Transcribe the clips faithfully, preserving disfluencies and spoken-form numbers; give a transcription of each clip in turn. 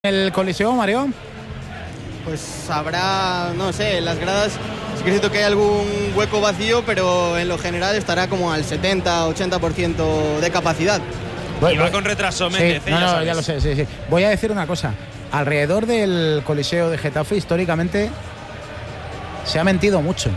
el Coliseo, Mario? Pues habrá, no sé, las gradas, sí que es cierto que hay algún hueco vacío, pero en lo general estará como al setenta ochenta por ciento de capacidad. Y va con retraso, Méndez. Sí, no, no, ya lo sé, sí, sí. Voy a decir una cosa. Alrededor del Coliseo de Getafe, históricamente, se ha mentido mucho.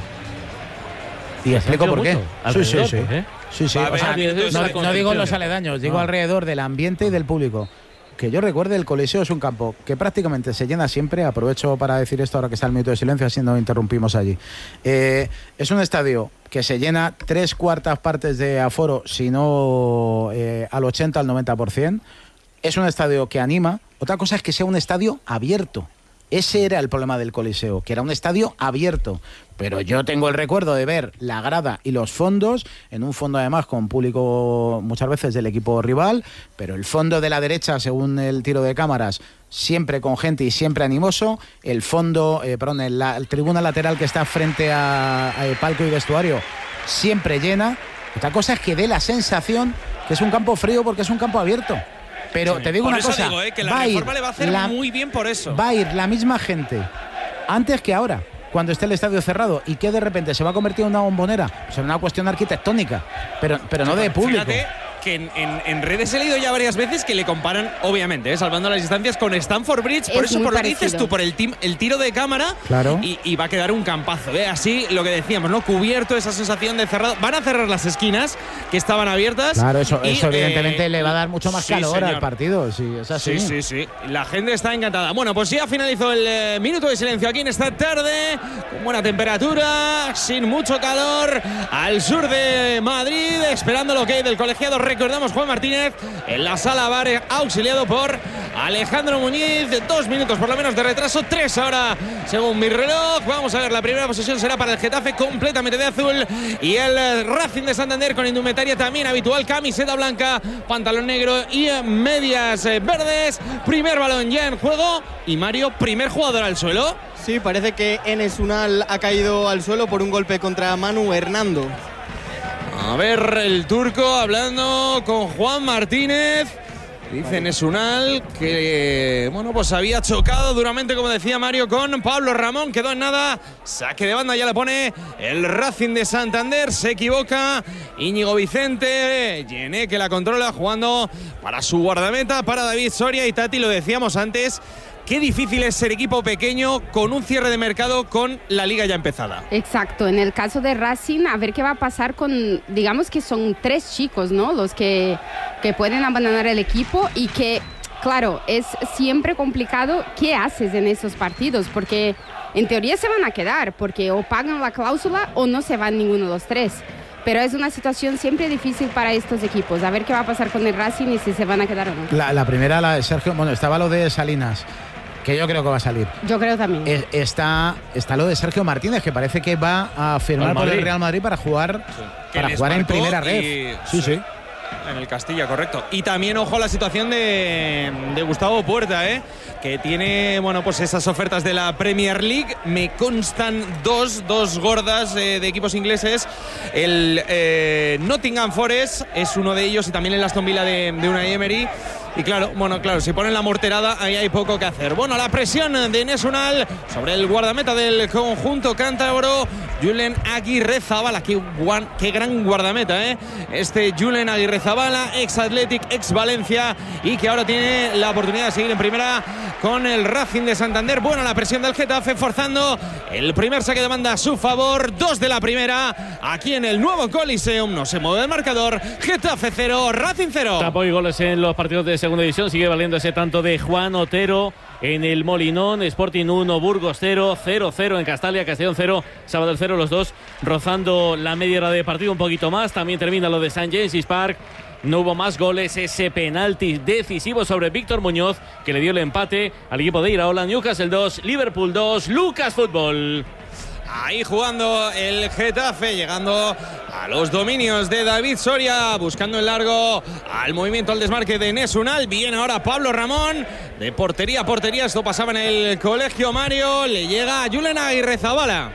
Y explico por qué. Sí, sí, sí. ¿Eh? Sí, sí. O sea, no, no digo los aledaños, digo no. alrededor del ambiente y del público. Que yo recuerde, el Coliseo es un campo que prácticamente se llena siempre. Aprovecho para decir esto ahora que está el minuto de silencio, así no interrumpimos allí. Eh, es un estadio que se llena tres cuartas partes de aforo, si no eh, al ochenta, al noventa por ciento. Es un estadio que anima. Otra cosa es que sea un estadio abierto. Ese era el problema del Coliseo, que era un estadio abierto. Pero yo tengo el recuerdo de ver la grada y los fondos, en un fondo además con público muchas veces del equipo rival, pero el fondo de la derecha, según el tiro de cámaras, siempre con gente y siempre animoso. El fondo, eh, perdón, el, la el tribuna lateral que está frente a, a palco y vestuario, siempre llena. Otra cosa es que dé la sensación que es un campo frío porque es un campo abierto. Pero sí, te digo por una eso cosa, digo, eh, que la va a ir reforma le va a hacer la, muy bien por eso. Va a ir la misma gente antes que ahora, cuando esté el estadio cerrado, y que de repente se va a convertir en una bombonera, pues en una cuestión arquitectónica, pero, pero no de público. Fíjate que en, en, en redes he leído ya varias veces que le comparan, obviamente, eh, salvando las distancias, con Stamford Bridge. Por es eso, por lo que parecido. dices tú, por el, tim, el tiro de cámara, claro. y, y va a quedar un campazo. ¿eh? Así, lo que decíamos, ¿no? Cubierto, esa sensación de cerrado. Van a cerrar las esquinas que estaban abiertas. Claro, eso, y, eso evidentemente eh, le va a dar mucho más sí, calor señor. al partido. Sí, es así. Sí, sí, sí. La gente está encantada. Bueno, pues ya finalizó el eh, minuto de silencio aquí en esta tarde, con buena temperatura, sin mucho calor, al sur de Madrid, esperando lo que hay del colegiado. Recordamos, Juan Martínez en la sala bar, auxiliado por Alejandro Muñiz. Dos minutos por lo menos de retraso, tres ahora según mi reloj. Vamos a ver, la primera posesión será para el Getafe, completamente de azul, y el Racing de Santander con indumentaria también habitual, camiseta blanca, pantalón negro y medias verdes. Primer balón ya en juego, y Mario, primer jugador al suelo. Sí, parece que Enes Unal ha caído al suelo por un golpe contra Manu Hernando. A ver, el turco hablando con Juan Martínez. Dice Enes Unal que, bueno, pues había chocado duramente, como decía Mario, con Pablo Ramón. Quedó en nada. Saque de banda, ya le pone el Racing de Santander. Se equivoca Íñigo Vicente. Yené, que la controla, jugando para su guardameta, para David Soria. Y Tati, lo decíamos antes, qué difícil es ser equipo pequeño con un cierre de mercado con la liga ya empezada. Exacto, en el caso de Racing, a ver qué va a pasar con, digamos que son tres chicos, ¿no? Los que, que pueden abandonar el equipo, y que, claro, es siempre complicado qué haces en esos partidos, porque en teoría se van a quedar, porque o pagan la cláusula o no se van ninguno de los tres. Pero es una situación siempre difícil para estos equipos. A ver qué va a pasar con el Racing y si se van a quedar o no. La, la primera, la de Sergio, bueno, estaba lo de Salinas, que yo creo que va a salir. Yo creo también. Eh, está, está lo de Sergio Martínez, que parece que va a firmar por el Real Madrid para jugar, sí. para jugar en primera red. Y, sí, sí. En el Castilla, correcto. Y también, ojo, la situación de, de Gustavo Puerta, ¿eh? que tiene, bueno, pues esas ofertas de la Premier League. Me constan dos, dos gordas eh, de equipos ingleses. El eh, Nottingham Forest es uno de ellos, y también el Aston Villa de, de Unai Emery. Y claro, bueno, claro, si ponen la morterada, ahí hay poco que hacer. Bueno, la presión de Enes Unal sobre el guardameta del conjunto cántabro, Julen Aguirrezabala. Qué, guan, qué gran guardameta, ¿eh? Este Julen Aguirrezabala, ex Athletic, ex Valencia, y que ahora tiene la oportunidad de seguir en primera con el Racing de Santander. Bueno, la presión del Getafe forzando el primer saque de banda a su favor. Dos de la primera, aquí en el nuevo Coliseum. No se mueve el marcador. Getafe cero, Racing cero. Tapo y goles en los partidos de segunda división. Sigue valiendo ese tanto de Juan Otero en el Molinón. Sporting uno, Burgos cero, cero cero en Castalia, Castellón cero, Sabadell cero, los dos rozando la media hora de partido, un poquito más. También termina lo de Saint James's Park. No hubo más goles, ese penalti decisivo sobre Víctor Muñoz, que le dio el empate al equipo de Iraola. Newcastle dos, Liverpool dos, Lucas Fútbol. Ahí jugando el Getafe, llegando a los dominios de David Soria, buscando el largo al movimiento, al desmarque de Enes Unal. Bien ahora Pablo Ramón, de portería a portería. Esto pasaba en el colegio Mario. Le llega a Julen Aguirrezabala.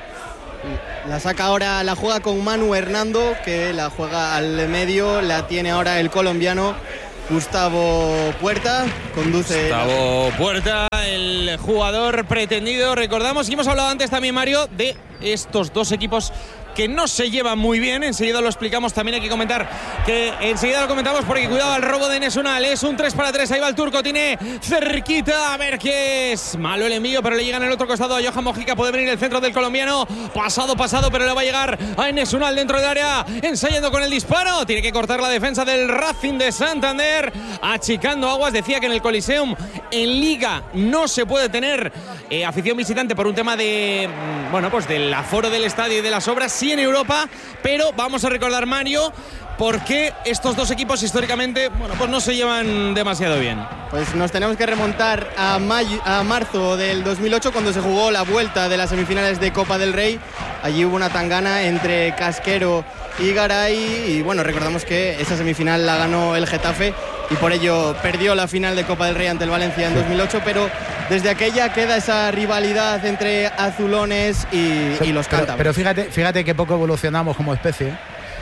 La saca ahora, la juega con Manu Hernando, que la juega al medio, la tiene ahora el colombiano. Gustavo Puerta conduce. Gustavo Puerta, el jugador pretendido. Recordamos y hemos hablado antes también, Mario, de estos dos equipos que no se llevan muy bien. Enseguida lo explicamos. También hay que comentar que enseguida lo comentamos porque cuidado al robo de Enes Unal. Es un tres para tres. Ahí va el turco. Tiene cerquita. A ver qué es. Malo el envío, pero le llega en el otro costado a Johan Mojica. Puede venir el centro del colombiano. Pasado, pasado, pero le va a llegar a Enes Unal dentro del área. Ensayando con el disparo. Tiene que cortar la defensa del Racing de Santander. Achicando aguas. Decía que en el Coliseum en Liga no se puede tener eh, afición visitante por un tema de, bueno, pues del aforo del estadio y de las obras. Sí en Europa, pero vamos a recordar, Mario, por qué estos dos equipos históricamente, bueno, pues no se llevan demasiado bien. Pues nos tenemos que remontar a, mayo, a marzo del dos mil ocho, cuando se jugó la vuelta de las semifinales de Copa del Rey. Allí hubo una tangana entre Casquero y Garay y bueno, recordamos que esa semifinal la ganó el Getafe y por ello perdió la final de Copa del Rey ante el Valencia en dos mil ocho, pero desde aquella queda esa rivalidad entre azulones y, sí, y los cántabros. Pero, pero fíjate, fíjate que poco evolucionamos como especie,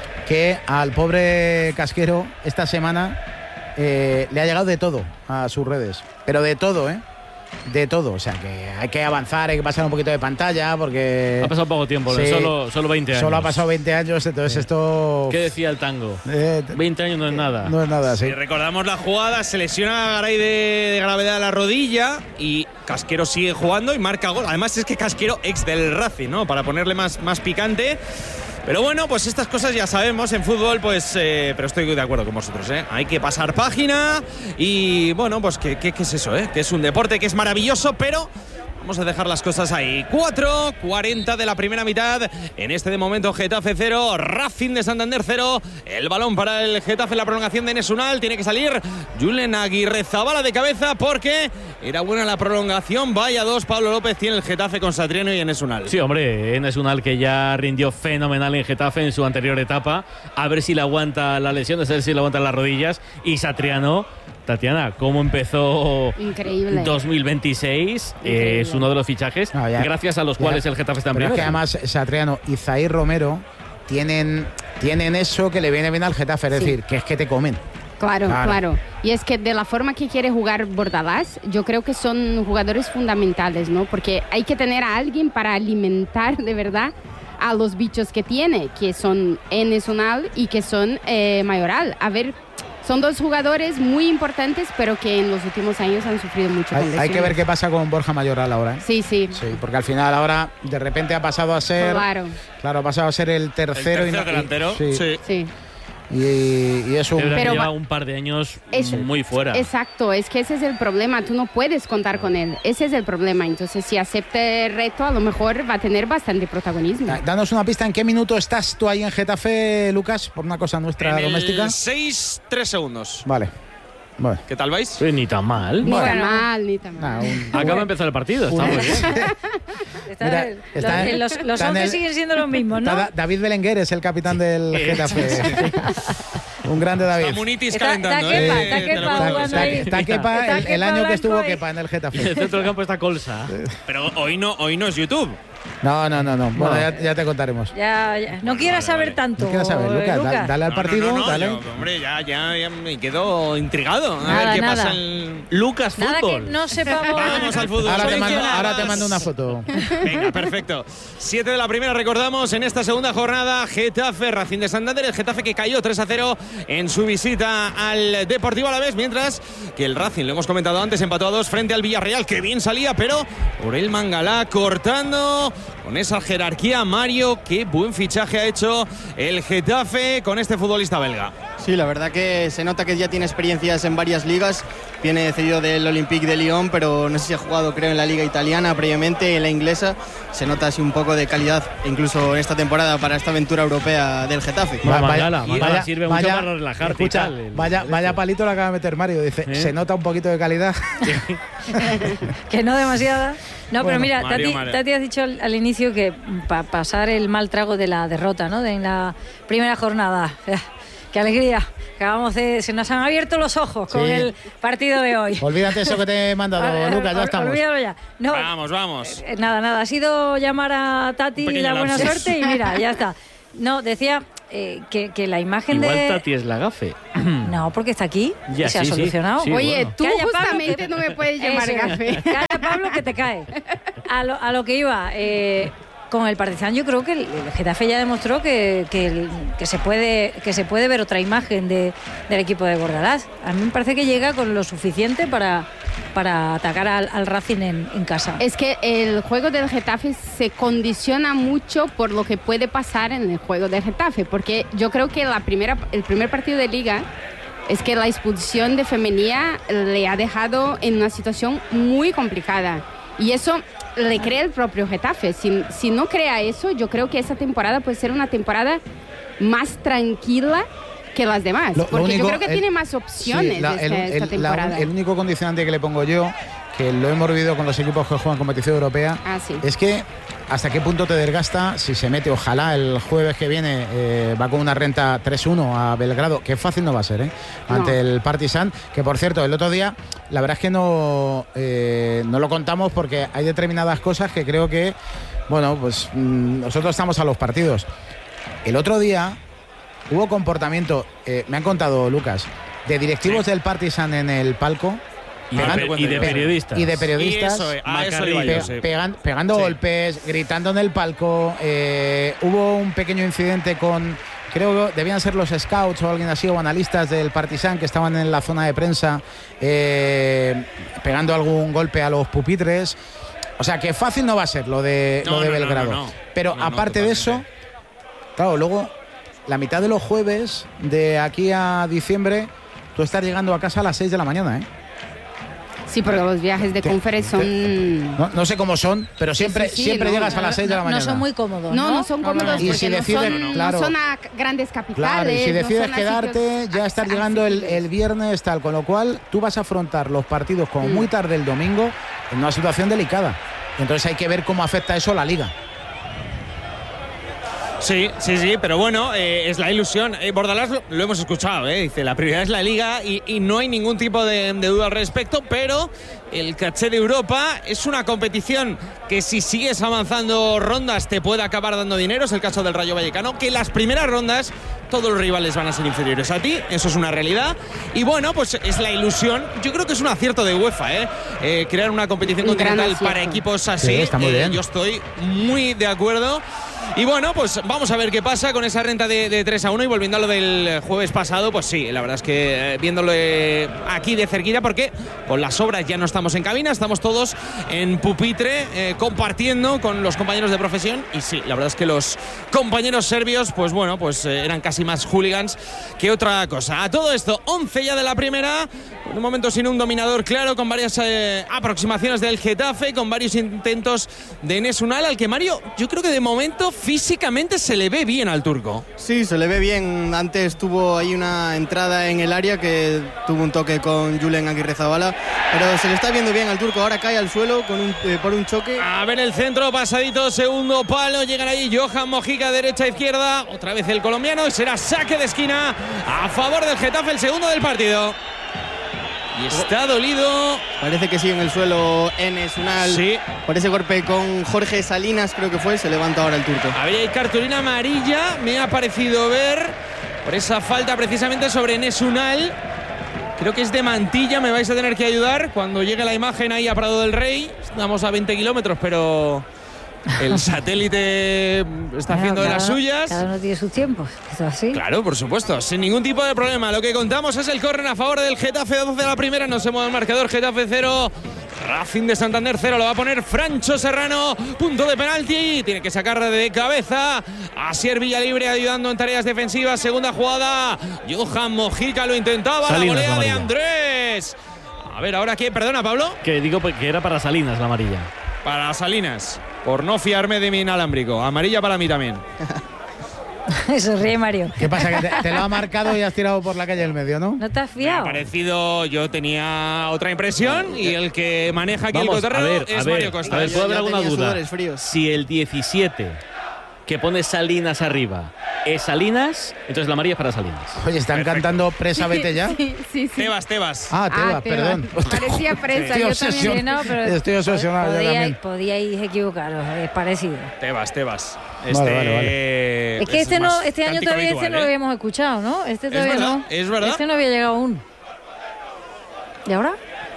que al pobre Casquero esta semana eh, le ha llegado de todo a sus redes, pero de todo, ¿eh? De todo, o sea que hay que avanzar, hay que pasar un poquito de pantalla porque... Ha pasado poco tiempo, sí, solo, solo veinte años. Solo ha pasado veinte años, entonces sí. Esto... ¿Qué decía el tango? Eh, veinte años no es nada. No es nada, sí. Si recordamos la jugada, se lesiona a Garay de, de gravedad de la rodilla y Casquero sigue jugando y marca gol. Además es que Casquero, ex del Racing, ¿no? Para ponerle más, más picante. Pero bueno, pues estas cosas ya sabemos en fútbol, pues, eh, pero estoy de acuerdo con vosotros, ¿eh? Hay que pasar página y, bueno, pues, ¿qué, qué, qué es eso, eh? Que es un deporte que es maravilloso, pero vamos a dejar las cosas ahí. cuatro cuarenta de la primera mitad. En este de momento Getafe cero, Racing de Santander cero. El balón para el Getafe, la prolongación de Enes Unal. Tiene que salir Julen Aguirrezabala de cabeza porque era buena la prolongación. Vaya dos, Pablo López tiene el Getafe con Satriano y Enes Unal. Sí, hombre, Enes Unal que ya rindió fenomenal en Getafe en su anterior etapa. A ver si le aguanta la lesión, a ver si le aguantan las rodillas. Y Satriano, Tatiana, ¿cómo empezó Increíble. dos mil veintiséis? Eh, es uno de los fichajes no, ya, gracias a los ya, cuales el Getafe está en primera. Es que además Satriano y Zair Romero tienen, tienen eso que le viene bien al Getafe, es sí. decir, que es que te comen. Claro, claro, claro. Y es que de la forma que quiere jugar Bordalás, yo creo que son jugadores fundamentales, ¿no? Porque hay que tener a alguien para alimentar de verdad a los bichos que tiene, que son Enes Unal y que son eh, Mayoral. A ver, son dos jugadores muy importantes, pero que en los últimos años han sufrido mucho. Hay, hay que ver qué pasa con Borja Mayoral ahora, ¿eh? Sí, sí. Sí, porque al final ahora de repente ha pasado a ser... Claro. Claro, ha pasado a ser el tercero. El tercer y, delantero. Sí. sí. sí. Y, y es un... Pero Pero lleva va, un par de años es, muy fuera. Exacto, es que ese es el problema. Tú no puedes contar con él. Ese es el problema. Entonces, si acepta el reto, a lo mejor va a tener bastante protagonismo. Danos una pista. ¿En qué minuto estás tú ahí en Getafe, Lucas? Por una cosa nuestra en doméstica. El seis, tres segundos. Vale. Bueno. ¿Qué tal vais? Pues ni tan mal. Ni bueno. tan mal, ni tan mal. Nah, un... Acaba de empezar el partido, está muy bien. Está, Mira, está los en, los, los once el, siguen siendo los mismos, ¿no? David Belenguer es el capitán del Getafe. Un grande David. Está Munitis Está, calentando. está Kepa, eh, está Kepa jugando está, ahí. está Kepa Está el, Kepa el año que estuvo y... Kepa en el Getafe. Y en el centro del campo está Colsa. Pero hoy no, hoy no es YouTube. No, no, no, no. Bueno, No. ya, ya te contaremos. Ya, ya. No quieras Vale, saber vale. tanto. No quieras saber, Lucas. Lucas. da- Dale al No, partido. no, no, dale. yo, hombre, ya, ya, ya me quedo intrigado. A Nada, ver qué nada. pasa en... Lucas Nada que Fútbol. no sepamos. Vamos al fútbol. Ahora te, mando, Seleccionadas. ahora te mando una foto. Venga, perfecto. Siete de la primera, recordamos, en esta segunda jornada, Getafe, Racing de Santander, el Getafe que cayó tres a cero en su visita al Deportivo Alavés, mientras que el Racing, lo hemos comentado antes, empató a dos frente al Villarreal, que bien salía, pero por el Mangalá cortando con esa jerarquía. Mario, qué buen fichaje ha hecho el Getafe con este futbolista belga. Sí, la verdad que se nota que ya tiene experiencias en varias ligas. Viene cedido del Olympique de Lyon, pero no sé si ha jugado, creo, en la liga italiana previamente, en la inglesa. Se nota así un poco de calidad, incluso en esta temporada, para esta aventura europea del Getafe. Va- Va- Mangala, vaya- Mangala vaya- sirve mucho vaya- para relajarte escucha, y tal, el- vaya, el vaya este. palito lo acaba de meter Mario. Dice, ¿Eh? se nota un poquito de calidad. Que no demasiada. No, Bueno, pero mira, Mario, Tati, Mario. Tati has dicho al, al inicio que para pasar el mal trago de la derrota, ¿no? De en la primera jornada. ¡Qué alegría! Acabamos de, se nos han abierto los ojos con Sí. el partido de hoy. Olvídate eso que te he mandado, Ah, Lucas, ya ol- estamos. Olvídalo ya. No, Vamos, vamos. eh, nada, nada. Ha sido llamar a Tati Un pequeño la buena lapsus. suerte y mira, ya está. No, decía eh, que, que la imagen Igual de... Igual Tati es la gafe. No, porque está aquí ya, y se sí, ha solucionado. Sí, sí, Oye, bueno. tú Calla, justamente Pablo, no me puedes llamar Eso, gafe. Calla, Pablo, que te cae. A lo, a lo que iba, eh, con el Partizan yo creo que el, el Getafe ya demostró que, que, el, que, se puede, que se puede ver otra imagen de, del equipo de Bordalás. A mí me parece que llega con lo suficiente para, para atacar al, al Racing en, en casa. Es que el juego del Getafe se condiciona mucho por lo que puede pasar en el juego del Getafe, porque yo creo que la primera, el primer partido de Liga es que la expulsión de Femenía le ha dejado en una situación muy complicada. Y eso le crea el propio Getafe. Si, si no crea eso, yo creo que esa temporada puede ser una temporada más tranquila que las demás. Lo, porque lo único, yo creo que el, tiene más opciones sí, la, este, el, esta el, temporada. La, el único condicionante que le pongo yo, que lo hemos vivido con los equipos que juegan competición europea, ah, sí. es que hasta qué punto te desgasta si se mete, ojalá el jueves que viene eh, va con una renta tres uno a Belgrado, que fácil no va a ser, ¿eh? Ante no. el Partizan, que por cierto, el otro día, la verdad es que no, eh, no lo contamos porque hay determinadas cosas que creo que, bueno, pues mmm, nosotros estamos a los partidos. El otro día hubo comportamiento, eh, me han contado, Lucas, de directivos sí. del Partizan en el palco. Y, pegando, de, y de periodistas. Y de periodistas. Y eso, a eso pe yo, sí. pegan, pegando sí. golpes, gritando en el palco. Eh, hubo un pequeño incidente con, creo que debían ser los scouts o alguien así, o analistas del Partizan que estaban en la zona de prensa eh, pegando algún golpe a los pupitres. O sea, que fácil no va a ser lo de, no, lo de no, Belgrado. No, no, no. Pero no, aparte no, de eso, claro, luego la mitad de los jueves de aquí a diciembre, tú estás llegando a casa a las seis de la mañana, ¿eh? Sí, porque los viajes de conferencia son... No, no sé cómo son, pero siempre, sí, sí, sí, siempre no, llegas a las seis de la mañana. No son muy cómodos, ¿no? No, no son cómodos no, no. Y porque si no, decides, son, claro, no son a grandes capitales. Claro, y si decides no quedarte, ya estás llegando el, el viernes, tal. Con lo cual, tú vas a afrontar los partidos como mm. muy tarde el domingo en una situación delicada. Entonces hay que ver cómo afecta eso a la Liga. Sí, sí, sí, pero bueno, eh, es la ilusión. Eh, Bordalás lo, lo hemos escuchado, eh, dice, la prioridad es la Liga y, y no hay ningún tipo de, de duda al respecto, pero el caché de Europa es una competición que si sigues avanzando rondas te puede acabar dando dinero, es el caso del Rayo Vallecano, que las primeras rondas todos los rivales van a ser inferiores a ti, eso es una realidad, y bueno, pues es la ilusión, yo creo que es un acierto de UEFA, eh, eh crear una competición un continental para equipos así, sí, está muy eh, bien. Yo estoy muy de acuerdo. Y bueno, pues vamos a ver qué pasa con esa renta de, de tres a uno y volviendo a lo del jueves pasado, pues sí, la verdad es que eh, viéndolo eh, aquí de cerquita, porque con las obras ya no estamos en cabina, estamos todos en pupitre eh, compartiendo con los compañeros de profesión y sí, la verdad es que los compañeros serbios, pues bueno, pues eh, eran casi más hooligans que otra cosa. A todo esto, once ya de la primera, en un momento sin un dominador claro, con varias eh, aproximaciones del Getafe, con varios intentos de Enes Unal, al que Mario, yo creo que de momento físicamente se le ve bien al turco. Sí, se le ve bien. Antes tuvo ahí una entrada en el área que tuvo un toque con Julen Aguirrezabala, pero se le está viendo bien al turco. Ahora cae al suelo con un, eh, por un choque. A ver el centro, pasadito, segundo palo. Llegan ahí Johan Mojica, derecha, izquierda. Otra vez el colombiano y será saque de esquina a favor del Getafe, el segundo del partido. Y está dolido. Parece que sigue en el suelo Enes Unal. Sí. Por ese golpe con Jorge Salinas, creo que fue. Se levanta ahora el turco. A ver, hay cartulina amarilla. Me ha parecido ver por esa falta precisamente sobre Enes Unal. Creo que es de Mantilla. Me vais a tener que ayudar cuando llegue la imagen ahí a Prado del Rey. Estamos a veinte kilómetros, pero el satélite está bueno, haciendo de las uno, suyas. Cada uno tiene sus tiempos. ¿Es así? Claro, por supuesto, sin ningún tipo de problema. Lo que contamos es el córner a favor del Getafe, doce de la primera. No se mueve el marcador. Getafe cero, Racing de Santander cero. Lo va a poner Francho Serrano. Punto de penalti. Tiene que sacar de cabeza. Asier Villalibre ayudando en tareas defensivas. Segunda jugada. Johan Mojica lo intentaba. Salinas, la volea la de Andrés. A ver, ahora qué. Perdona, Pablo. Que digo que era para Salinas la amarilla. Para Salinas, por no fiarme de mi inalámbrico. Amarilla para mí también. Eso ríe Mario. ¿Qué pasa? Que te, te lo ha marcado y has tirado por la calle del medio, ¿no? ¿No te has Me fiado? ha parecido, yo tenía otra impresión y el que maneja aquí Vamos, el cotorreo a ver, es a ver, Mario Costa. A ver, ¿puedo haber alguna duda? Fríos. Si el diecisiete que pone Salinas arriba es Salinas, entonces la amarilla es para Salinas. Oye, están Perfecto. cantando Presa, vete ya. Sí, sí, sí. Tebas, Tebas. Ah, Tebas, Ah, Tebas. perdón. Parecía Presa, Estoy yo obsesionado. también. no, pero Estoy obsesionado yo podíais, también. podíais equivocaros, es parecido. Tebas, Tebas. Vale, Este, vale, vale. Es que este, más no, este año cántico todavía habitual, este no lo ¿eh? habíamos escuchado, ¿no? Este todavía verdad, no. es verdad. Este no había llegado aún. ¿Y ahora?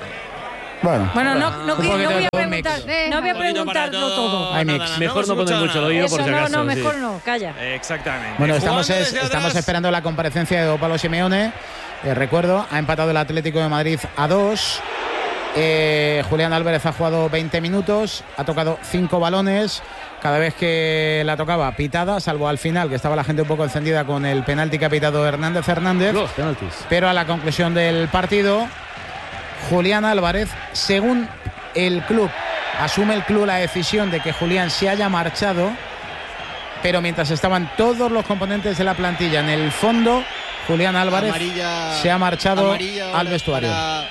Bueno, Bueno, no, no, Un que- poquito no voy de a todo mix. preguntar, no voy a Un poquito para preguntarlo todo. Hay nada, mix. nada, Mejor no hemos poner escuchado mucho el nada. oído Eso por si no, acaso. no, sí. mejor no, calla. Exactamente. Bueno, estamos, Jugando es- desde estamos atrás. esperando la comparecencia de Don Pablo Simeone. Eh, recuerdo, ha empatado el Atlético de Madrid a dos. Eh, Julián Álvarez ha jugado veinte minutos, ha tocado cinco balones. Cada vez que la tocaba, pitada, salvo al final, que estaba la gente un poco encendida con el penalti que ha pitado Hernández Hernández. Los penaltis. Pero a la conclusión del partido, Julián Álvarez, según el club, asume el club la decisión de que Julián se haya marchado, pero mientras estaban todos los componentes de la plantilla en el fondo, Julián Álvarez Amarilla- se ha marchado amarilla ahora al vestuario. para-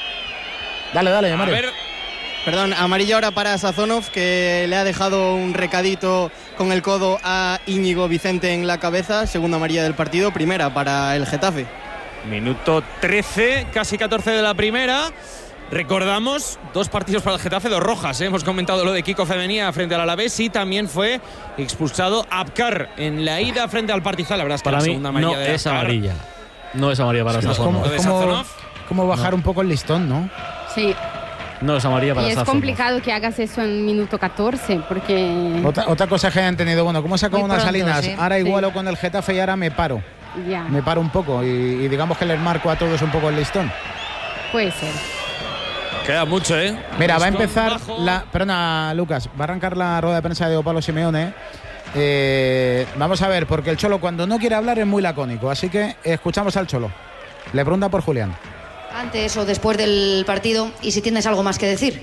Dale, dale, A Mario. ver, Perdón, amarilla ahora para Sazonov, que le ha dejado un recadito con el codo a Íñigo Vicente en la cabeza. Segunda amarilla del partido, primera para el Getafe. minuto trece, casi catorce de la primera. Recordamos, dos partidos para el Getafe, dos rojas. ¿eh? Hemos comentado lo de Kiko Femenía frente al Alavés y también fue expulsado Abkar en la ida frente al Partizan. La verdad es que Para la mí segunda amarilla no de es Abkar- amarilla. No es amarilla para Es Sazonov. como, ¿Lo de es como- Sazonov? como bajar No. un poco el listón, ¿no? Sí, No es amarilla para y es Sazonov. complicado que hagas eso en minuto catorce, porque Otra, otra cosa que hayan tenido, bueno, ¿cómo sacó Muy unas pronto, Salinas? sí. Ahora Sí. igualo con el Getafe y ahora me paro. ya, Me paro un poco y, y digamos que les marco a todos un poco el listón. puede ser. Queda mucho, ¿eh? Mira, va a Listón empezar bajo. la. Perdona, Lucas, va a arrancar la rueda de prensa de Don Pablo Simeone. Eh, vamos a ver, porque el Cholo cuando no quiere hablar es muy lacónico, así que escuchamos al Cholo. Le pregunta por Julián. Antes o después del partido y si tienes algo más que decir.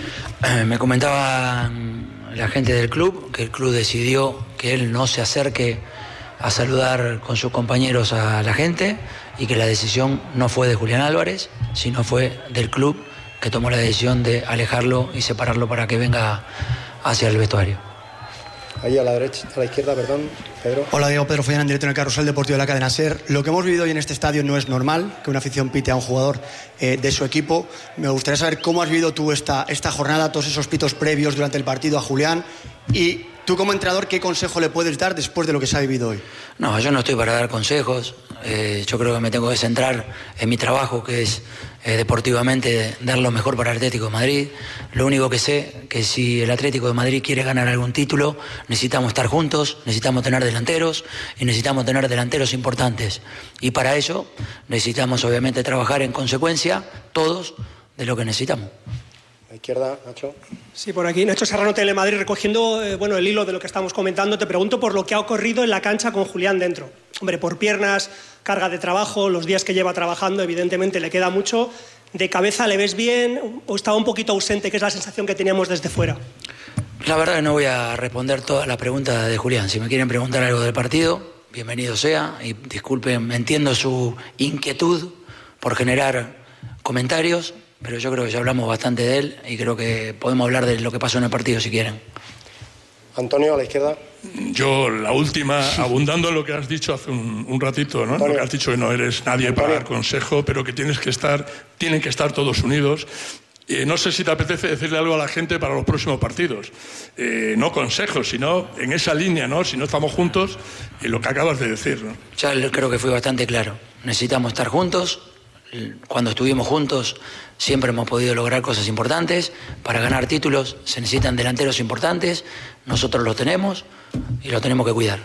Eh, Me comentaba mm, la gente del club que el club decidió que él no se acerque a saludar con sus compañeros a la gente y que la decisión no fue de Julián Álvarez, sino fue del club que tomó la decisión de alejarlo y separarlo para que venga hacia el vestuario. Ahí a la derecha, a la izquierda, perdón, Pedro. Hola, Diego Pedro Follán, en directo en el Carrusel Deportivo de la Cadena SER. Lo que hemos vivido hoy en este estadio no es normal, que una afición pite a un jugador eh, de su equipo. Me gustaría saber cómo has vivido tú esta, esta jornada, todos esos pitos previos durante el partido a Julián. Y tú como entrenador, ¿qué consejo le puedes dar después de lo que se ha vivido hoy? No, yo no estoy para dar consejos. Eh, yo creo que me tengo que centrar en mi trabajo, que es eh, deportivamente dar lo mejor para el Atlético de Madrid. Lo único que sé que si el Atlético de Madrid quiere ganar algún título, necesitamos estar juntos, necesitamos tener delanteros y necesitamos tener delanteros importantes. Y para ello necesitamos obviamente trabajar en consecuencia todos de lo que necesitamos. A la izquierda, Nacho. Sí, por aquí, Nacho Serrano, Telemadrid, recogiendo eh, bueno, el hilo de lo que estamos comentando, te pregunto por lo que ha ocurrido en la cancha con Julián dentro. Hombre, por piernas, carga de trabajo, los días que lleva trabajando, evidentemente le queda mucho. ¿De cabeza le ves bien o estaba un poquito ausente, que es la sensación que teníamos desde fuera? La verdad que no voy a responder todas las preguntas de Julián. Si me quieren preguntar algo del partido, bienvenido sea. Y disculpen, entiendo su inquietud por generar comentarios, pero yo creo que ya hablamos bastante de él y creo que podemos hablar de lo que pasó en el partido si quieren. Antonio, a la izquierda. Yo, la última, abundando en lo que has dicho hace un, un ratito, ¿no? Lo que has dicho que no eres nadie para dar consejo, pero que tienes que estar, tienen que estar todos unidos. Eh, no sé si te apetece decirle algo a la gente para los próximos partidos. Eh, no consejos, sino en esa línea, ¿no? Si no estamos juntos, y lo que acabas de decir, ¿no? Ya creo que fui bastante claro. Necesitamos estar juntos. Cuando estuvimos juntos siempre hemos podido lograr cosas importantes. Para ganar títulos se necesitan delanteros importantes. Nosotros los tenemos y los tenemos que cuidar.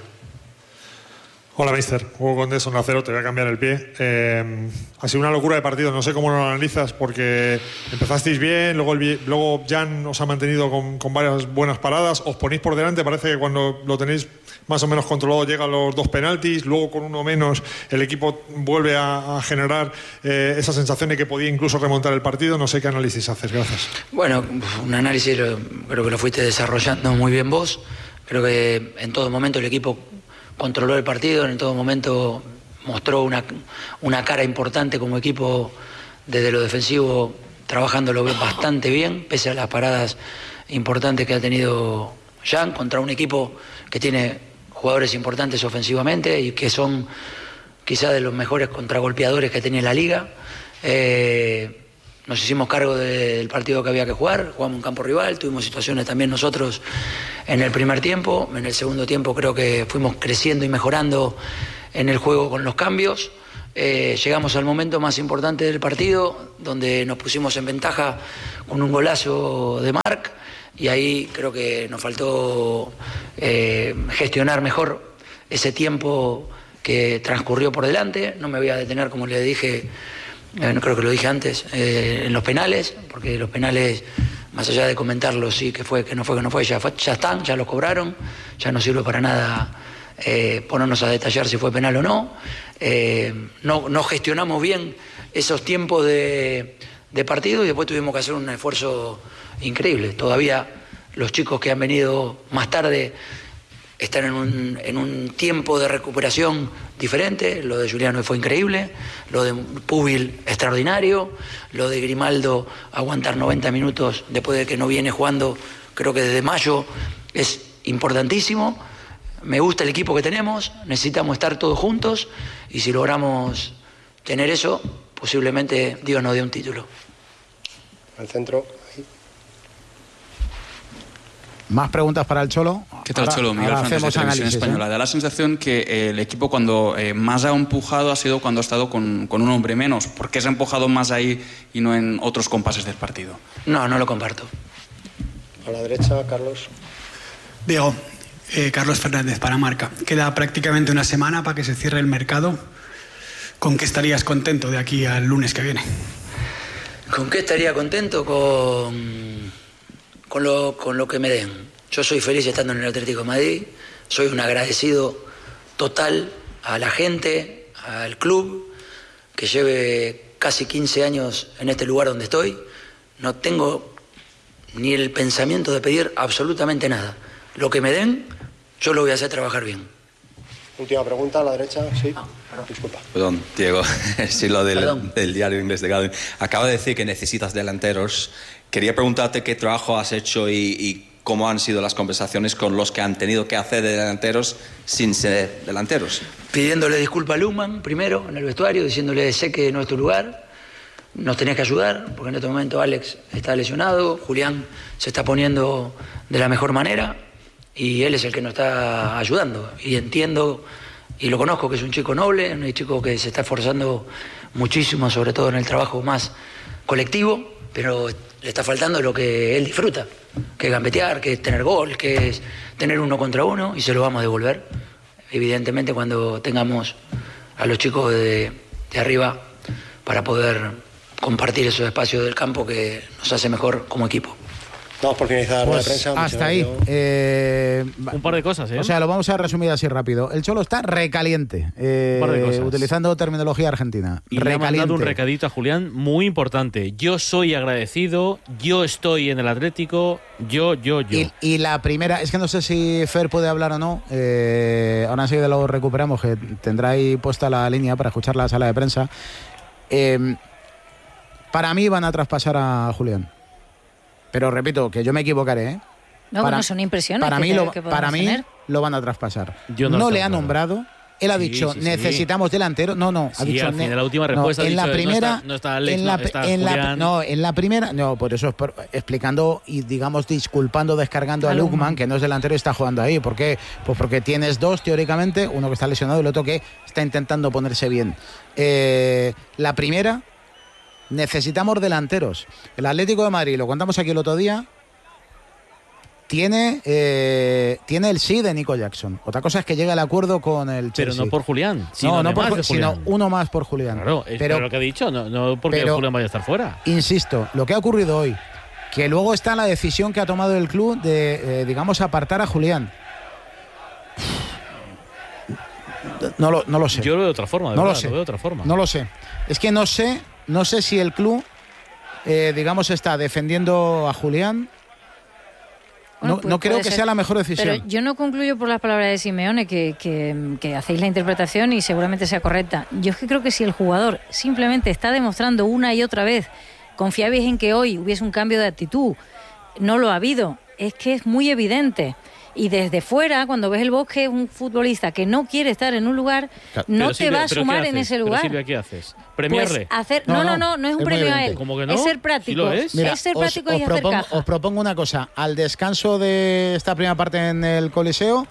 Hola, mister. Hugo Condés, Onda Cero, te voy a cambiar el pie. Eh, ha sido una locura de partido, no sé cómo lo analizas, porque empezasteis bien, luego, el, luego Jan os ha mantenido con, con varias buenas paradas, os ponéis por delante, parece que cuando lo tenéis más o menos controlado llegan los dos penaltis, luego con uno menos el equipo vuelve a, a generar eh, esa sensación de que podía incluso remontar el partido. No sé qué análisis haces, gracias. Bueno, un análisis lo, creo que lo fuiste desarrollando muy bien vos. Creo que en todo momento el equipo controló el partido, en todo momento mostró una, una cara importante como equipo desde lo defensivo, trabajándolo bastante bien, pese a las paradas importantes que ha tenido Jan, contra un equipo que tiene jugadores importantes ofensivamente y que son quizás de los mejores contragolpeadores que tenía la liga. Eh, nos hicimos cargo de, del partido que había que jugar, jugamos en campo rival, tuvimos situaciones también nosotros en el primer tiempo, en el segundo tiempo creo que fuimos creciendo y mejorando en el juego con los cambios. Eh, llegamos al momento más importante del partido, donde nos pusimos en ventaja con un golazo de Marc, y ahí creo que nos faltó eh, gestionar mejor ese tiempo que transcurrió por delante. No me voy a detener, como le dije, eh, creo que lo dije antes, eh, en los penales, porque los penales, más allá de comentarlo, sí, que fue, que no fue, que no fue, ya, fue, ya están, ya los cobraron, ya no sirve para nada eh, ponernos a detallar si fue penal o no. Eh, no, no gestionamos bien esos tiempos de, de partido y después tuvimos que hacer un esfuerzo increíble. Todavía los chicos que han venido más tarde están en un, en un tiempo de recuperación diferente. Lo de Juliano fue increíble, lo de Pubil extraordinario, lo de Grimaldo aguantar noventa minutos después de que no viene jugando, creo que desde mayo, es importantísimo. Me gusta el equipo que tenemos, necesitamos estar todos juntos y si logramos tener eso, posiblemente Dios nos dé un título. Al centro. Ahí. Más preguntas para el Cholo. ¿Qué tal, ahora, Cholo? Miguel ahora Fernández, de Televisión análisis, Española. ¿eh? Da la sensación que eh, el equipo cuando eh, más ha empujado ha sido cuando ha estado con, con un hombre menos. ¿Por qué se ha empujado más ahí y no en otros compases del partido? No, no lo comparto. A la derecha, Carlos. Diego, eh, Carlos Fernández para Marca. Queda prácticamente una semana para que se cierre el mercado. ¿Con qué estarías contento de aquí al lunes que viene? ¿Con qué estaría contento? Con, con, lo, con lo que me den. Yo soy feliz estando en el Atlético de Madrid, soy un agradecido total a la gente, al club, que lleve casi quince años en este lugar donde estoy. No tengo ni el pensamiento de pedir absolutamente nada. Lo que me den, yo lo voy a hacer trabajar bien. Última pregunta, a la derecha, sí. Ah, disculpa. Perdón, Diego, sí, lo del, del diario inglés de Guardian. Acaba de decir que necesitas delanteros. Quería preguntarte qué trabajo has hecho y, y cómo han sido las conversaciones con los que han tenido que hacer de delanteros sin ser delanteros. Pidiéndole disculpas a Lukman, primero, en el vestuario, diciéndole, sé que no es tu lugar, nos tenés que ayudar, porque en este momento Alex está lesionado, Julián se está poniendo de la mejor manera, y él es el que nos está ayudando. Y entiendo, y lo conozco, que es un chico noble, un chico que se está esforzando muchísimo, sobre todo en el trabajo más colectivo, pero le está faltando lo que él disfruta, que es gambetear, que es tener gol, que es tener uno contra uno, y se lo vamos a devolver, evidentemente, cuando tengamos a los chicos de, de arriba para poder compartir esos espacios del campo que nos hace mejor como equipo. Vamos por finalizar Pues la prensa. hasta ahí. Eh, Un par de cosas, ¿eh? O sea, lo vamos a resumir así rápido. El Cholo está recaliente, eh, Un par de cosas. utilizando terminología argentina. Y le ha recaliente. mandado un recadito a Julián muy importante. Yo soy agradecido, yo estoy en el Atlético, yo, yo, yo. Y, y la primera, es que no sé si Fer puede hablar o no. Eh, ahora enseguida lo recuperamos, que tendrá ahí puesta la línea para escuchar la sala de prensa. Eh, para mí van a traspasar a Julián. Pero repito, que yo me equivocaré, ¿eh? No, para, bueno, son impresiones para que, mí, lo, que para mí tener. lo van a traspasar. Yo no no lo le tengo ha claro. nombrado. Él ha Sí, dicho, sí, sí. necesitamos delantero. No, no, ha Sí, dicho. al ne- final, la última no, respuesta ha en la dicho, primera, no está- no está Alex, en la, no está en la- Julián. no, en la primera, no, por eso es por- explicando y digamos disculpando, descargando a, A Lukman, Lukman. que no es delantero y está jugando ahí. ¿Por qué? Pues porque tienes dos teóricamente, uno que está lesionado y el otro que está intentando ponerse bien. Eh, la primera, necesitamos delanteros. El Atlético de Madrid, lo contamos aquí el otro día, tiene, eh, tiene el sí de Nico Jackson. Otra cosa es que llegue al acuerdo con el Pero Chelsea. no por Julián, sino, no, no por además Ju- de sino Julián. uno más por Julián. Claro, es pero, pero lo que ha dicho, no, no porque pero- Julián vaya a estar fuera. insisto, lo que ha ocurrido hoy, que luego está la decisión que ha tomado el club de, eh, digamos, apartar a Julián. No lo, no lo sé. Yo lo veo de otra forma, de no verdad, lo sé. veo de otra forma. No lo sé. Es que no sé, no sé si el club, eh, digamos, está defendiendo a Julián. Bueno, no pues no creo puede que ser. sea la mejor decisión. Pero yo no concluyo por las palabras de Simeone que, que, que hacéis la interpretación y seguramente sea correcta. Yo es que creo que si el jugador simplemente está demostrando una y otra vez, confiabais en que hoy hubiese un cambio de actitud, no lo ha habido. Es que es muy evidente. Y desde fuera, cuando ves el Bosque, un futbolista que no quiere estar en un lugar, claro, no te Silvia, va a sumar en ese lugar. Pero Silvia, ¿qué haces? ¿Premiarle? Pues hacer, no, no, no, no es un es premio a él. ¿Cómo que no? Es ser práctico. ¿Sí lo es? Mira, es ser os, práctico os y propongo, hacer caja. Os propongo una cosa. Al descanso de esta primera parte en el Coliseo,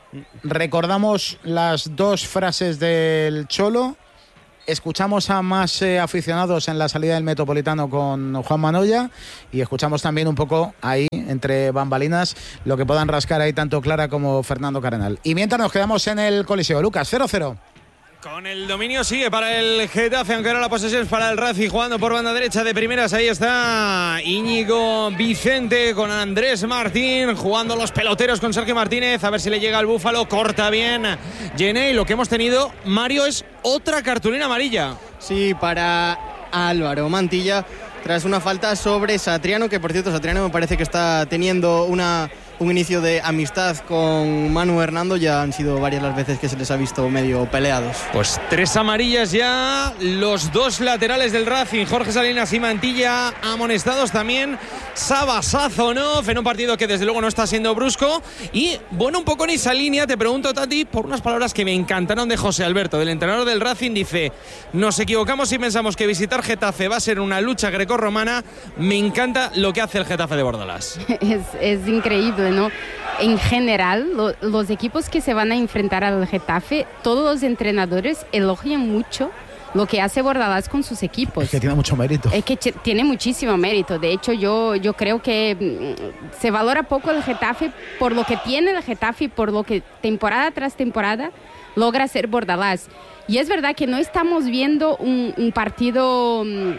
recordamos las dos frases del Cholo. Escuchamos a más eh, aficionados en la salida del Metropolitano con Juan Manoya y escuchamos también un poco ahí, entre bambalinas, lo que puedan rascar ahí tanto Clara como Fernando Cardenal. Y mientras nos quedamos en el Coliseo. Lucas, cero cero. Con el dominio sigue para el Getafe, aunque ahora la posesión es para el Racing, jugando por banda derecha de primeras. Ahí está Íñigo Vicente con Andrés Martín, jugando los peloteros con Sergio Martínez, a ver si le llega al Búfalo, corta bien Jenné. Y lo que hemos tenido, Mario, es otra cartulina amarilla. Sí, para Álvaro Mantilla, tras una falta sobre Satriano, que por cierto Satriano me parece que está teniendo una... un inicio de amistad con Manu Hernando. Ya han sido varias las veces que se les ha visto medio peleados. Pues tres amarillas ya, los dos laterales del Racing, Jorge Salinas y Mantilla, amonestados también. Saba Sazonov en un partido que desde luego no está siendo brusco. Y bueno, un poco en esa línea te pregunto, Tati, por unas palabras que me encantaron de José Alberto, del entrenador del Racing. Dice: nos equivocamos si pensamos que visitar Getafe va a ser una lucha grecorromana. Me encanta lo que hace el Getafe de Bordalás. Es, es increíble, ¿no? En general, lo, los equipos que se van a enfrentar al Getafe, todos los entrenadores elogian mucho lo que hace Bordalás con sus equipos. Es que tiene mucho mérito. Es que tiene muchísimo mérito. De hecho, yo, yo creo que mm, se valora poco el Getafe por lo que tiene el Getafe y por lo que temporada tras temporada logra hacer Bordalás. Y es verdad que no estamos viendo un, un partido mm,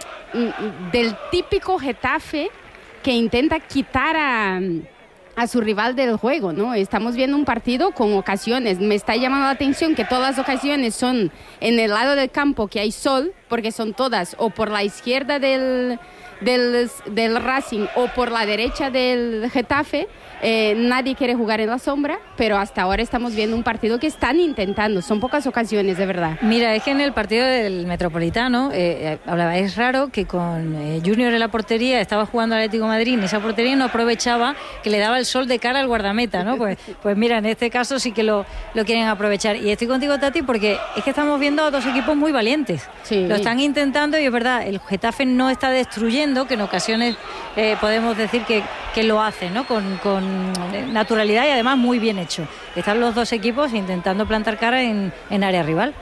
del típico Getafe que intenta quitar a... a su rival del juego, ¿no? Estamos viendo un partido con ocasiones. Me está llamando la atención que todas las ocasiones son en el lado del campo que hay sol, porque son todas o por la izquierda del, del, del Racing o por la derecha del Getafe. Eh, nadie quiere jugar en la sombra, pero hasta ahora estamos viendo un partido que están intentando. Son pocas ocasiones, de verdad. Mira, es que en el partido del Metropolitano, eh, hablaba, es raro que con eh, Junior en la portería estaba jugando el Atlético de Madrid, en esa portería no aprovechaba que le daba el sol de cara al guardameta, ¿no? Pues, pues mira, en este caso sí que lo, lo quieren aprovechar. Y estoy contigo, Tati, porque es que estamos viendo a dos equipos muy valientes. Sí. Lo están intentando y es verdad, el Getafe no está destruyendo, que en ocasiones eh, podemos decir que, que lo hace, ¿no? Con, con naturalidad y además muy bien hecho. Están los dos equipos intentando plantar cara en, en área rival.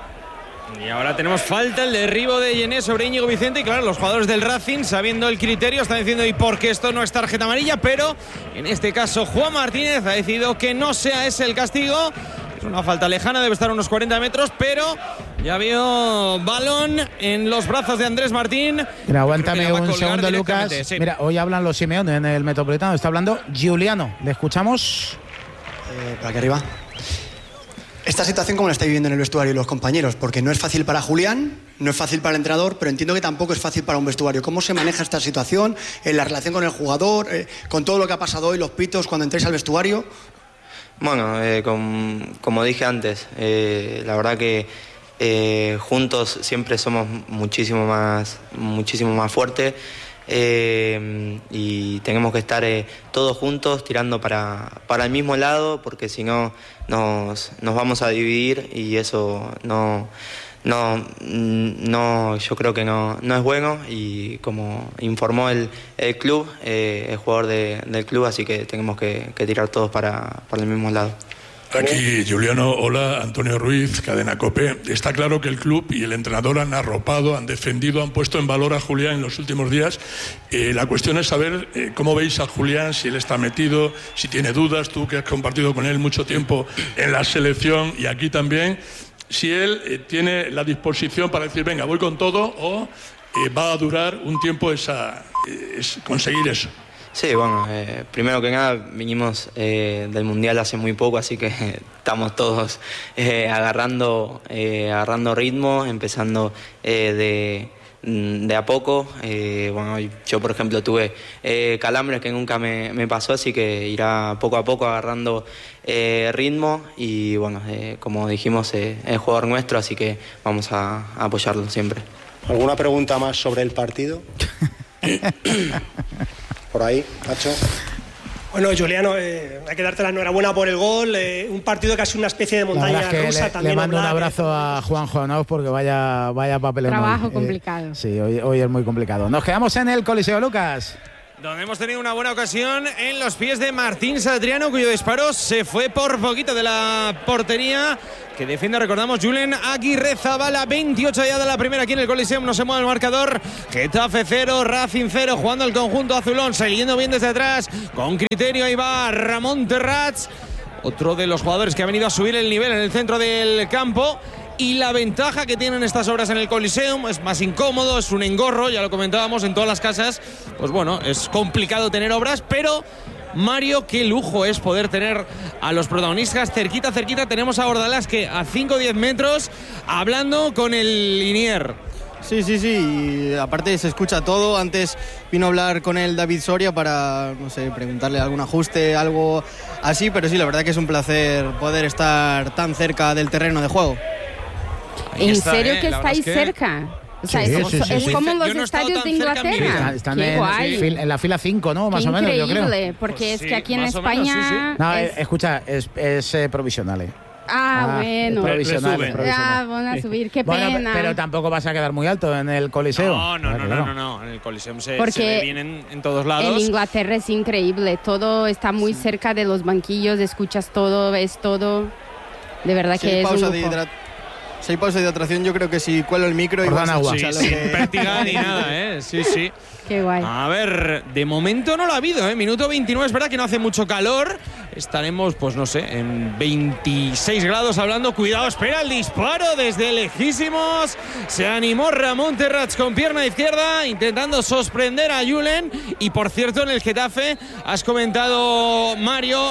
Y ahora tenemos falta, el derribo de Jenné sobre Íñigo Vicente. Y claro, los jugadores del Racing, sabiendo el criterio, están diciendo: ¿y por qué esto no es tarjeta amarilla? Pero en este caso Juan Martínez ha decidido que no sea ese el castigo. Es una falta lejana, debe estar a unos cuarenta metros, pero ya vio balón en los brazos de Andrés Martín. Mira, aguántame un segundo, Lucas. Sí. Mira, hoy hablan los Simeone en el Metropolitano. Está hablando Giuliano. ¿Le escuchamos? Eh, para aquí arriba. Esta situación, ¿cómo la estáis viviendo en el vestuario y los compañeros? Porque no es fácil para Julián, no es fácil para el entrenador, pero entiendo que tampoco es fácil para un vestuario. ¿Cómo se maneja esta situación en la relación con el jugador, eh, con todo lo que ha pasado hoy, los pitos, cuando entréis al vestuario? Bueno, eh, con, como dije antes, eh, la verdad que eh, juntos siempre somos muchísimo más, muchísimo más fuertes. Eh, y tenemos que estar eh, todos juntos tirando para, para el mismo lado, porque si no nos, nos vamos a dividir y eso no, no, no yo creo que no, no es bueno. Y como informó el, el club, eh, el jugador de, del club, así que tenemos que, que tirar todos para, para el mismo lado. Aquí, Giuliano, hola, Antonio Ruiz, Cadena COPE. Está claro que el club y el entrenador han arropado, han defendido, han puesto en valor a Julián en los últimos días. Eh, la cuestión es saber eh, cómo veis a Julián, si él está metido, si tiene dudas, tú que has compartido con él mucho tiempo en la selección y aquí también, si él eh, tiene la disposición para decir, venga, voy con todo, o eh, va a durar un tiempo esa, eh, es conseguir eso. Sí, bueno, eh, primero que nada vinimos eh, del Mundial hace muy poco, así que eh, estamos todos eh, agarrando, eh, agarrando ritmo, empezando eh, de, de a poco. Eh, bueno, yo, por ejemplo, tuve eh, calambres que nunca me, me pasó, así que irá poco a poco agarrando eh, ritmo y, bueno, eh, como dijimos, eh, es jugador nuestro, así que vamos a, a apoyarlo siempre. ¿Alguna pregunta más sobre el partido? Por ahí, Nacho. Bueno, Juliano, eh, hay que darte la enhorabuena por el gol. Eh, un partido que ha sido una especie de montaña es que rusa le, también. le mando un Oblak, abrazo a Juanjo Anauz porque vaya, vaya papelón. Trabajo hoy. complicado. Eh, sí, hoy, hoy es muy complicado. Nos quedamos en el Coliseo, Lucas. Donde hemos tenido una buena ocasión en los pies de Martín Satriano, cuyo disparo se fue por poquito de la portería que defiende, recordamos, Julen Aguirrezabala. Veintiocho ya de la primera aquí en el Coliseum, no se mueve el marcador. Getafe cero, Racing cero, jugando el conjunto azulón, saliendo bien desde atrás, con criterio. Ahí va Ramón Terrats, otro de los jugadores que ha venido a subir el nivel en el centro del campo. Y la ventaja que tienen estas obras en el Coliseum es más incómodo, es un engorro, ya lo comentábamos en todas las casas. Pues bueno, es complicado tener obras, pero Mario, qué lujo es poder tener a los protagonistas cerquita, cerquita. Tenemos a Bordalás que a cinco o diez metros hablando con el Linier. Sí, sí, sí, y aparte se escucha todo. Antes vino a hablar con él David Soria para, no sé, preguntarle algún ajuste, algo así, pero sí, la verdad que es un placer poder estar tan cerca del terreno de juego. ¿En está, serio ¿eh? que La estáis verdad es que... cerca? O sea, Sí, es, sí, sí, es sí. como Yo los no he estado estadios tan de cerca en mi vida. Inglaterra. Están Qué en, guay. fil- en la fila cinco, ¿no? Más Qué o menos, yo creo. increíble, porque Pues es sí, que aquí en más o menos, España... sí, sí. No, es- eh, escucha, es, es eh, provisional, ¿eh? Ah, bueno. es provisional, Le suben. es provisional. Ah, van a subir, qué Bueno, pena. pero tampoco vas a quedar muy alto en el Coliseo. No, no, Claro, no, claro. no, no, no. En el Coliseum se, Porque se ve bien en, en todos En lados. Inglaterra es increíble, todo está muy cerca de los banquillos, escuchas todo, ves todo. De verdad Si que hay es pausa un de lujo. hidrat- si hay pausa de hidratación, yo creo que si cuelo el micro Por igual dan se agua. escucha Sí, lo sin que- pértiga ni nada, ¿eh? Sí, sí. Qué guay. A ver, de momento no lo ha habido, ¿eh? Minuto veintinueve, es verdad que no hace mucho calor. Estaremos, pues no sé, en veintiséis grados hablando. Cuidado, espera el disparo desde lejísimos. Se animó Ramón Terrats con pierna izquierda, intentando sorprender a Julen. Y por cierto, en el Getafe, has comentado, Mario,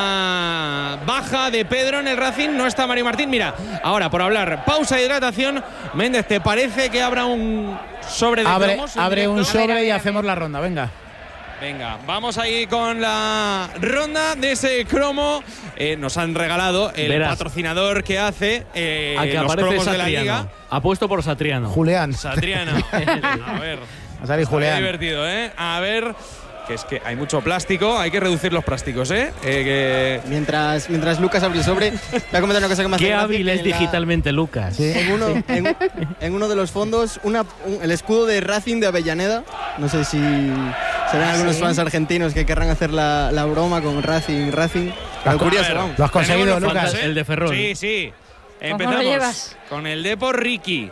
la baja de Pedro en el Racing. No está Mario Martín. Mira, ahora por hablar, pausa de hidratación. Méndez, ¿te parece que habrá un sobre de Abre, cromos? abre un directo? sobre y hacemos la ronda, venga. Venga, vamos ahí con la ronda de ese cromo. Eh, nos han regalado el Verás. patrocinador que hace eh, A que los aparece cromos de la Satriano. liga. Apuesto por Satriano. Julián. Satriano. A ver. Va a salir Está Julián. divertido, ¿eh? A ver, que es que hay mucho plástico, hay que reducir los plásticos, ¿eh? eh que... Mientras, mientras Lucas abre el sobre, voy a comentar una cosa que me hace Qué gracia, hábil que es en la- digitalmente Lucas. En uno, en, en uno de los fondos, una, un- el escudo de Racing de Avellaneda. No sé si serán algunos ¿Sí? fans argentinos que querrán hacer la, la broma con Racing, Racing. Pero curioso, A ver, vamos. Lo has conseguido, tenemos los Lucas. fondos, ¿eh? El de Ferrol. Sí, sí. ¿Cómo Empezamos lo llevas? con el Depor Ricky.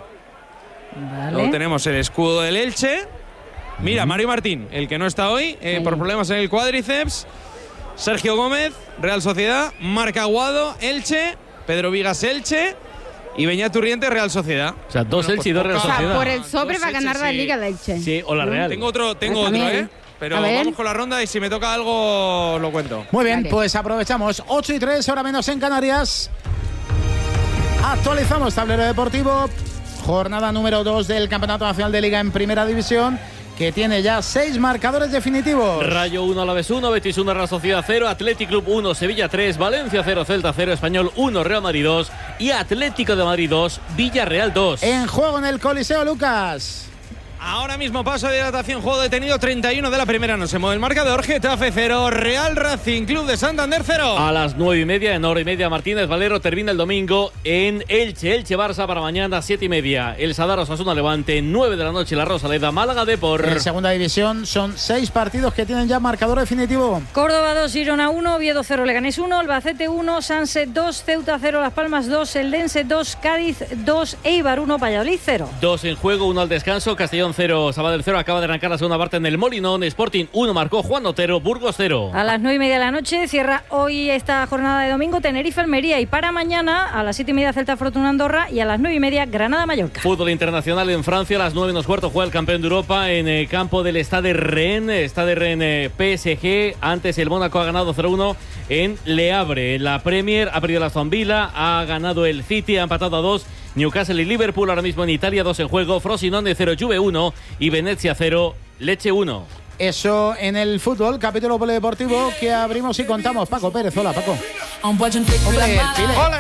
Vale. Luego tenemos el escudo del Elche. Mira, Mario Martín, el que no está hoy, eh, Sí. por problemas en el cuádriceps. Sergio Gómez, Real Sociedad. Marc Aguado, Elche. Pedro Vigas, Elche. Y Beñat Urriente, Real Sociedad. O sea, dos Bueno, Elche y dos pues Real O poca- sea, Sociedad. por el sobre Dos va a ganar Elche, la sí. Liga del Elche. Sí, o la Real. Tengo otro, tengo Ah, otro, también. ¿eh? Pero A ver. vamos con la ronda y si me toca algo, lo cuento. Muy bien, Vale. pues aprovechamos. ocho y tres, hora menos en Canarias. Actualizamos tablero deportivo. Jornada número dos del Campeonato Nacional de Liga en Primera División, que tiene ya seis marcadores definitivos. Rayo uno, Alavés uno, Betis uno, Real Sociedad cero, Athletic Club uno, Sevilla tres, Valencia cero, Celta cero, Español uno, Real Madrid dos y Atlético de Madrid dos, Villarreal dos. En juego en el Coliseo, Lucas. Ahora mismo paso de hidratación, juego detenido, treinta y uno de la primera, no se mueve el marcador. Getafe cero, Real Racing Club de Santander cero. A las nueve y media, en hora y media, Martínez Valero termina el domingo en Elche. Elche Barça para mañana, siete y media. El Sadar Osasuna Levante, nueve de la noche, la Rosaleda, Málaga Depor. En segunda división son seis partidos que tienen ya marcador definitivo. Córdoba dos, Girona uno, Oviedo cero, Leganés uno, Albacete uno, Sanse dos, Ceuta cero, Las Palmas dos, Eldense dos, Cádiz dos, Eibar uno, Valladolid cero. Dos en juego, uno al descanso, Castellón cero, Sabadell cero. Acaba de arrancar la segunda parte en el Molinón. Sporting uno, marcó Juan Otero, Burgos cero. A las nueve y media de la noche cierra hoy esta jornada de domingo Tenerife Almería, y para mañana a las siete y media Celta Fortuna Andorra y a las nueve y media Granada Mallorca. Fútbol internacional en Francia, a las nueve menos cuarto juega el campeón de Europa en el campo del Stade Rennes. Stade Rennes P S G. Antes el Mónaco ha ganado cero uno en Le Havre. En la Premier ha perdido la Aston Villa, ha ganado el City, ha empatado a dos Newcastle y Liverpool. Ahora mismo en Italia, dos en juego, Frosinone cero, Juve uno y Venezia cero, Lecce uno. Eso en el fútbol, capítulo polideportivo que abrimos y contamos. Paco Pérez, hola Paco. Hombre, Chile. ¡Ole! Ahí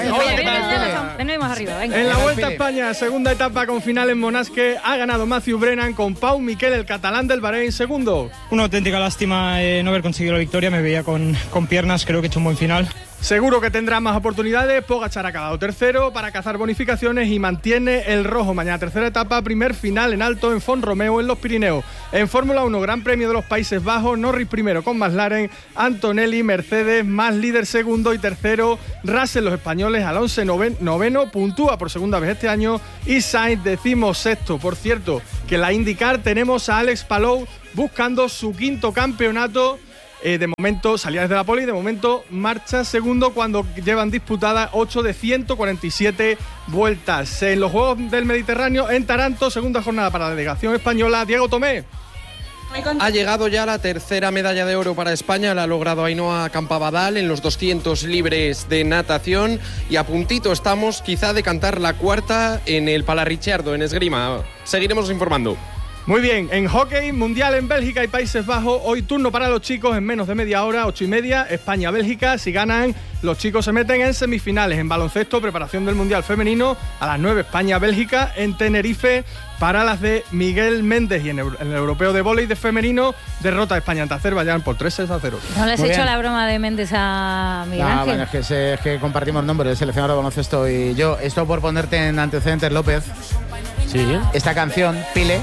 Venimos arriba, venga. En la Vuelta a España, segunda etapa con final en Monasque, ha ganado Matthew Brennan con Pau Miquel, el catalán del Bahrein, segundo. Una auténtica lástima eh, no haber conseguido la victoria, me veía con, con piernas, creo que he hecho un buen final. Seguro que tendrá más oportunidades. Pogačar ha acabado tercero para cazar bonificaciones y mantiene el rojo. Mañana tercera etapa, primer final en alto en Font-Romeu en los Pirineos. En Fórmula uno, Gran Premio de los Países Bajos, Norris primero con McLaren, Antonelli, Mercedes, más líder segundo y tercero, Russell, los españoles, Alonso noven, noveno, puntúa por segunda vez este año y Sainz decimosexto. Por cierto, que en la IndyCar tenemos a Alex Palou buscando su quinto campeonato. Eh, de momento salía desde la poli, de momento marcha segundo cuando llevan disputadas ocho de ciento cuarenta y siete vueltas. En los Juegos del Mediterráneo, en Taranto, segunda jornada para la delegación española. Diego Tomé. Ha llegado ya la tercera medalla de oro para España, la ha logrado Ainhoa Campabadal en los doscientos libres de natación y a puntito estamos quizá de cantar la cuarta en el Palarricciardo, en esgrima. Seguiremos informando. Muy bien, en hockey, mundial en Bélgica y Países Bajos, hoy turno para los chicos en menos de media hora, ocho y media, España-Bélgica, si ganan, los chicos se meten en semifinales. En baloncesto, preparación del mundial femenino, a las nueve, España-Bélgica, en Tenerife, para las de Miguel Méndez. Y en el, en el europeo de vóley de femenino, derrota a España ante Azerbaiyán por tres a cero. ¿No les he Muy hecho bien. la broma de Méndez a Miguel Ah, Ángel? bueno, es que, se- es que compartimos nombres, el seleccionador de baloncesto y yo. Esto por ponerte en antecedentes, López. Sí. Esta canción, Pile,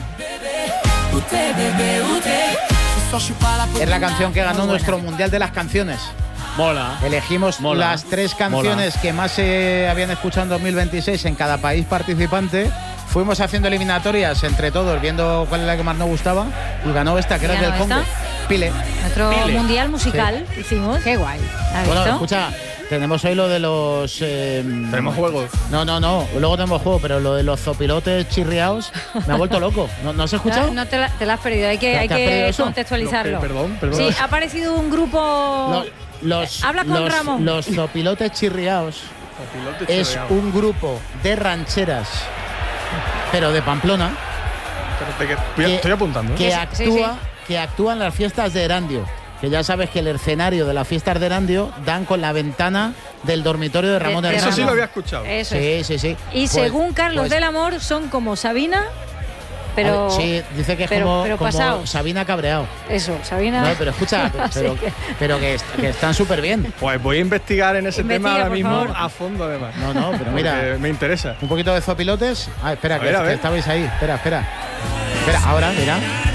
es la canción que ganó nuestro Mundial de las Canciones. Mola. Elegimos Mola. las tres canciones Mola. que más se habían escuchado en dos mil veintiséis en cada país participante. Fuimos haciendo eliminatorias entre todos, viendo cuál era la que más nos gustaba, y ganó esta, que ¿Y era ganó del Congo. esta? Pile. Nuestro Pile. mundial musical hicimos. Qué guay. ¿Has Bueno, visto? escucha, tenemos hoy lo de los... eh, Tenemos juegos. No, no, no, luego tenemos juego, pero lo de los zopilotes chirriados me ha vuelto loco. ¿No, ¿no has escuchado? No, no te, la, te la has perdido, hay que, ¿Te hay has perdido que eso? contextualizarlo. No, que- perdón, perdón. Sí, ha aparecido un grupo... Los, Habla con los, Ramón. Los zopilotes chirriados es un grupo de rancheras, pero de Pamplona, que, estoy apuntando. que Sí, actúa, sí, sí. que actúa en las fiestas de Erandio. Que ya sabes que el escenario de las fiestas de Erandio dan con la ventana del dormitorio de Ramón De- de Hernández. Eso sí lo había escuchado. Eso sí, es. sí, sí. Y Pues- según Carlos pues- del Amor, son como Sabina, pero... A ver, sí, dice que es pero- como, pero como pasaos. Sabina Cabreado. Eso, Sabina... No, pero escucha, Así pero, que- pero que, est- que están súper bien. Pues voy a investigar en ese Investiga, tema ahora por mismo favor. a fondo, además. No, no, pero mira. Porque me interesa. Un poquito de zopilotes. Ah, espera, A que, ver, a que ver. estabais ahí. Espera, espera. Espera, ahora, mira.